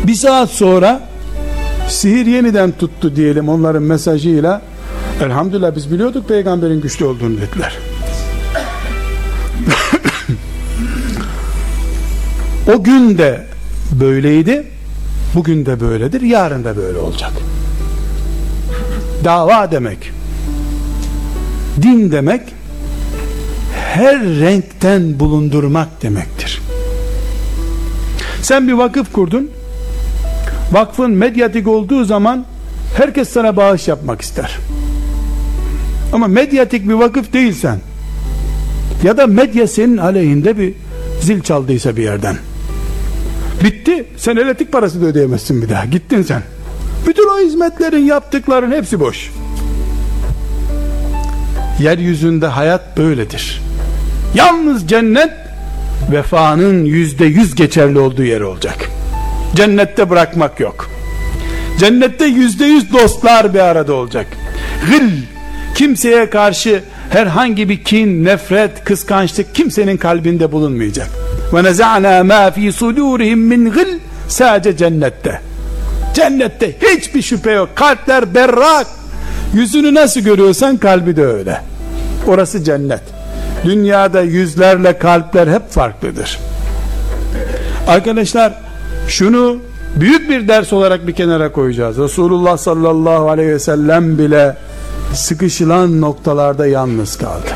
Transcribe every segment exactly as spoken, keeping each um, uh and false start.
Bir saat sonra sihir yeniden tuttu diyelim onların mesajıyla. Elhamdülillah biz biliyorduk peygamberin güçlü olduğunu dediler. O gün de böyleydi, bugün de böyledir, yarın da böyle olacak. Dava demek, din demek, her renkten bulundurmak demektir. Sen bir vakıf kurdun, vakfın medyatik olduğu zaman herkes sana bağış yapmak ister. Ama medyatik bir vakıf değilsen ya da medya senin aleyhinde bir zil çaldıysa bir yerden, bitti, sen elektrik parası da ödeyemezsin bir daha, gittin sen. Bütün o hizmetlerin, yaptıkların hepsi boş. Yeryüzünde hayat böyledir. Yalnız cennet vefanın yüzde yüz geçerli olduğu yer olacak. Cennette bırakmak yok. Cennette yüzde yüz dostlar bir arada olacak. Gıl, kimseye karşı herhangi bir kin, nefret, kıskançlık kimsenin kalbinde bulunmayacak. Ve neza'na ma fi sudurihim min gıl, sadece cennette. Cennette hiçbir şüphe yok. Kalpler berrak. Yüzünü nasıl görüyorsan kalbi de öyle. Orası cennet. Dünyada yüzlerle kalpler hep farklıdır. Arkadaşlar, şunu büyük bir ders olarak bir kenara koyacağız. Resulullah sallallahu aleyhi ve sellem bile sıkışılan noktalarda yalnız kaldı.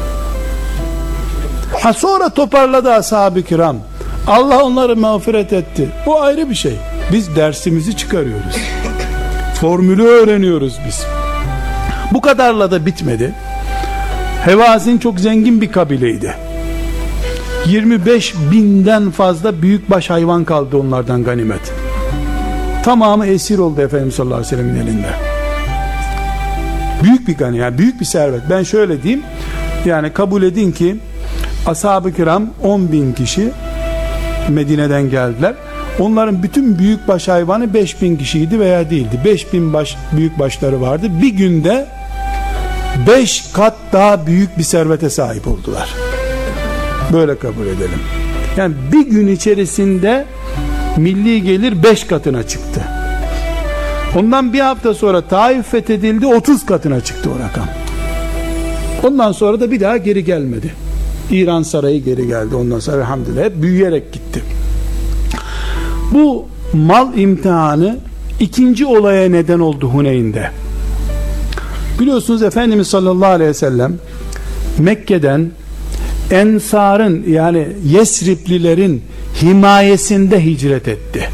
Ha sonra toparladı ashab-ı kiram. Allah onları mağfiret etti. Bu ayrı bir şey. Biz dersimizi çıkarıyoruz. Formülü öğreniyoruz biz. Bu kadarla da bitmedi. Hevazin çok zengin bir kabileydi. yirmi beş binden fazla büyükbaş hayvan kaldı onlardan ganimet. Tamamı esir oldu Efendimiz sallallahu aleyhi ve sellem'in elinde. Büyük bir gani, yani büyük bir servet. Ben şöyle diyeyim, yani kabul edin ki ashab-ı kiram on bin kişi Medine'den geldiler. Onların bütün büyükbaş hayvanı beş bin kişiydi veya değildi. beş bin baş büyükbaşları vardı. Bir günde beş kat daha büyük bir servete sahip oldular. Böyle kabul edelim. Yani bir gün içerisinde milli gelir beş katına çıktı. Ondan bir hafta sonra Taif fethedildi, otuz katına çıktı o rakam. Ondan sonra da bir daha geri gelmedi. İran sarayı geri geldi ondan sonra, elhamdülillah hep büyüyerek gitti. Bu mal imtihanı ikinci olaya neden oldu Huneyn'de. Biliyorsunuz Efendimiz sallallahu aleyhi ve sellem Mekke'den Ensar'ın, yani Yesriplilerin himayesinde hicret etti.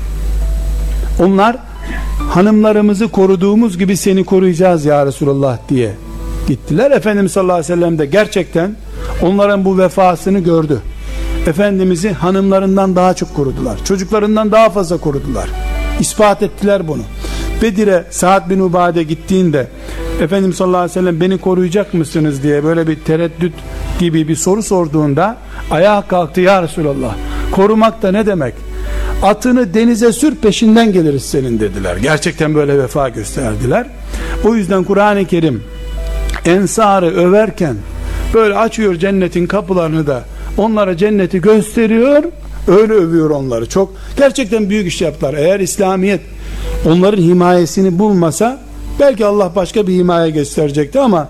Onlar hanımlarımızı koruduğumuz gibi seni koruyacağız ya Resulullah diye gittiler. Efendimiz sallallahu aleyhi ve sellem de gerçekten onların bu vefasını gördü. Efendimiz'i hanımlarından daha çok korudular. Çocuklarından daha fazla korudular. İspat ettiler bunu. Bedir'e Sa'd bin Ubade gittiğinde Efendimiz sallallahu aleyhi ve sellem beni koruyacak mısınız diye böyle bir tereddüt gibi bir soru sorduğunda ayağa kalktı, ya Resulallah korumak da ne demek? Atını denize sür, peşinden geliriz senin dediler. Gerçekten böyle vefa gösterdiler. O yüzden Kur'an-ı Kerim Ensar'ı överken böyle açıyor cennetin kapılarını da onlara cenneti gösteriyor, öyle övüyor onları. Çok gerçekten büyük iş yaptılar. Eğer İslamiyet onların himayesini bulmasa belki Allah başka bir himaye gösterecekti, ama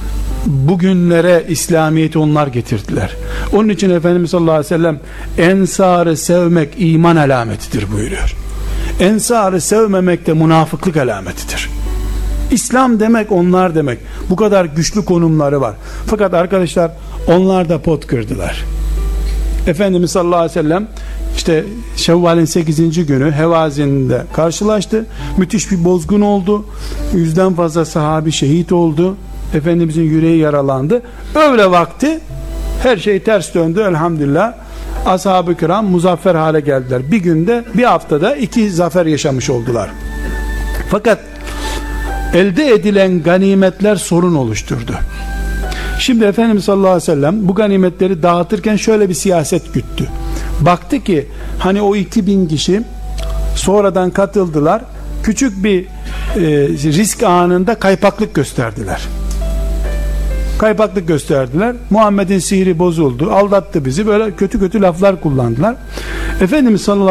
bugünlere İslamiyet'i onlar getirdiler. Onun için Efendimiz sallallahu aleyhi ve sellem Ensar'ı sevmek iman alametidir buyuruyor. Ensar'ı sevmemek de münafıklık alametidir. İslam demek onlar demek. Bu kadar güçlü konumları var. Fakat arkadaşlar onlar da pot kırdılar. Efendimiz sallallahu aleyhi ve sellem işte Şevval'in sekizinci günü Hevazin'de karşılaştı. Müthiş bir bozgun oldu. Yüzden fazla sahabi şehit oldu. Efendimizin yüreği yaralandı. Öyle vakti her şey ters döndü elhamdülillah. Ashab-ı kiram muzaffer hale geldiler. Bir günde, bir haftada iki zafer yaşamış oldular. Fakat elde edilen ganimetler sorun oluşturdu. Şimdi Efendimiz sallallahu aleyhi ve sellem bu ganimetleri dağıtırken şöyle bir siyaset güttü. Baktı ki hani o iki bin kişi sonradan katıldılar. Küçük bir e, risk anında kaypaklık gösterdiler. Kaypaklık gösterdiler. Muhammed'in sihri bozuldu. Aldattı bizi. Böyle kötü kötü laflar kullandılar. Efendimiz sallallahu